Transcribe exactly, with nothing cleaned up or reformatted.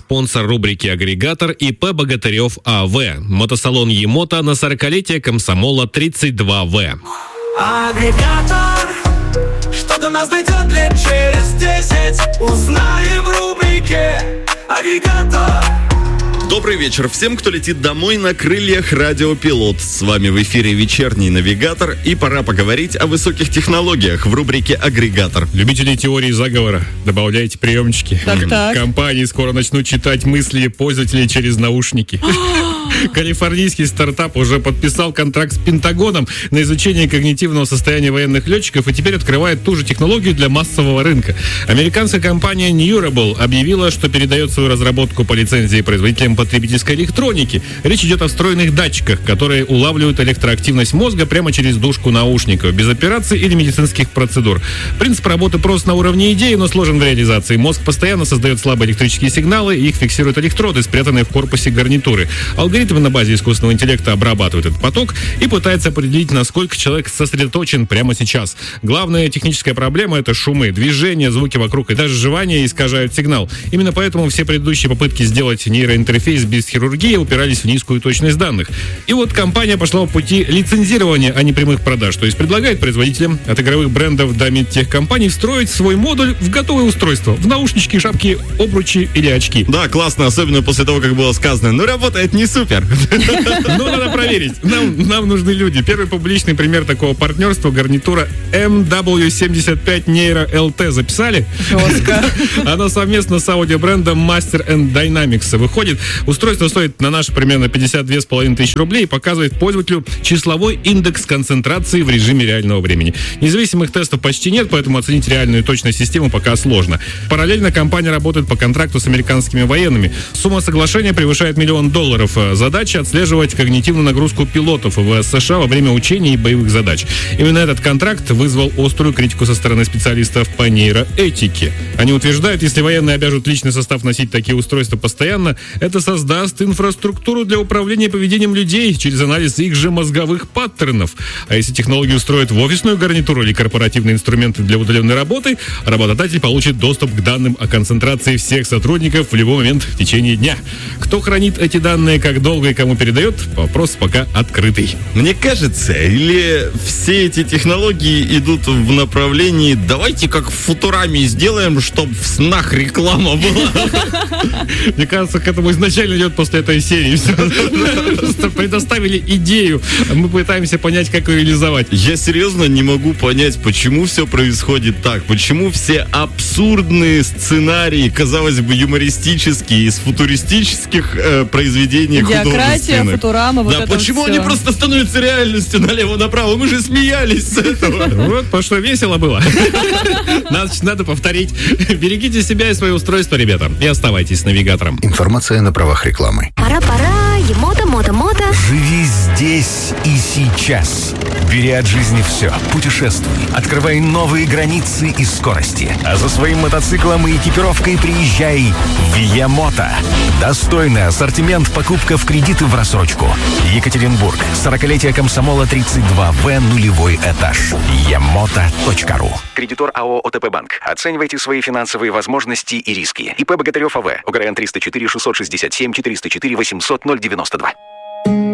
спонсор рубрики «Агрегатор» ИП Богатырев АВ. Мотосалон «Емото» на сорокалетие комсомола тридцать два вэ. Агрегатор, что до нас дойдет лет через десять, узнаем в рубрике «Агрегатор». Добрый вечер всем, кто летит домой на крыльях радиопилот. С вами в эфире вечерний навигатор, и пора поговорить о высоких технологиях в рубрике «Агрегатор». Любители теории заговора, добавляйте приемчики. Так, так. Компании скоро начнут читать мысли пользователей через наушники. Калифорнийский стартап уже подписал контракт с Пентагоном на изучение когнитивного состояния военных летчиков и теперь открывает ту же технологию для массового рынка. Американская компания Neurable объявила, что передает свою разработку по лицензии производителям потребительской электроники. Речь идет о встроенных датчиках, которые улавливают электроактивность мозга прямо через дужку наушников, без операций или медицинских процедур. Принцип работы прост на уровне идеи, но сложен в реализации. Мозг постоянно создает слабые электрические сигналы, и их фиксируют электроды, спрятанные в корпусе гарнитуры. Алгоритм на базе искусственного интеллекта обрабатывает этот поток и пытается определить, насколько человек сосредоточен прямо сейчас. Главная техническая проблема — это шумы, движения, звуки вокруг и даже жевания искажают сигнал. Именно поэтому все предыдущие попытки сделать нейроинтерфейс без хирургии упирались в низкую точность данных. И вот компания пошла по пути лицензирования, а не прямых продаж. То есть предлагает производителям от игровых брендов до медтехкомпаний встроить свой модуль в готовое устройство. В наушнички, шапки, обручи или очки. Да, классно, особенно после того, как было сказано: ну, работает не супер. Ну, надо проверить. Нам, нам нужны люди. Первый публичный пример такого партнерства — гарнитура эм дабл ю семьдесят пять Neuro эл ти. Записали? Жестко. Она совместно с аудиобрендом Master and Dynamics выходит. Устройство стоит на наши примерно пятьдесят две с половиной тысячи рублей и показывает пользователю числовой индекс концентрации в режиме реального времени. Независимых тестов почти нет, поэтому оценить реальную точность системы пока сложно. Параллельно компания работает по контракту с американскими военными. Сумма соглашения превышает миллион долларов. Задача — отслеживать когнитивную нагрузку пилотов в США во время учений и боевых задач. Именно этот контракт вызвал острую критику со стороны специалистов по нейроэтике. Они утверждают, если военные обяжут личный состав носить такие устройства постоянно, это создаст инфраструктуру для управления поведением людей через анализ их же мозговых паттернов. А если технологию устроят в офисную гарнитуру или корпоративные инструменты для удаленной работы, работодатель получит доступ к данным о концентрации всех сотрудников в любой момент в течение дня. Кто хранит эти данные, как долго и кому передает, вопрос пока открытый. Мне кажется, или все эти технологии идут в направлении «давайте как в Футураме сделаем, чтобы в снах реклама была». Мне кажется, к этому изначально идет после этой серии. Просто предоставили идею, мы пытаемся понять, как ее реализовать. Я серьезно не могу понять, почему все происходит так. Почему все абсурдные сценарии, казалось бы, юмористические, из футуристических э, произведений Диократия, художественных. Футурама, вот да, это почему все. они просто становятся реальностью налево-направо? Мы же смеялись с этого. Вот, потому что весело было. Надо, надо повторить. Берегите себя и свое устройство, ребята, и оставайтесь с навигатором. Информация на правах рекламы. Пора-пора, емото, мото-мото. Живи здесь и сейчас. Бери от жизни все. Путешествуй. Открывай новые границы и скорости. А за своим мотоциклом и экипировкой приезжай в Емото. Достойный ассортимент, покупка в кредит и в рассрочку. Екатеринбург. сорокалетие комсомола тридцать два вэ, нулевой этаж. емото точка ру. Кредитор АО ОТП Банк. Оценивайте свои финансовые возможности и риски. ИП Богатырев АВ. ОГРН триста четыре шестьсот шестьдесят семь четыреста четыре восемьсот ноль девяносто два.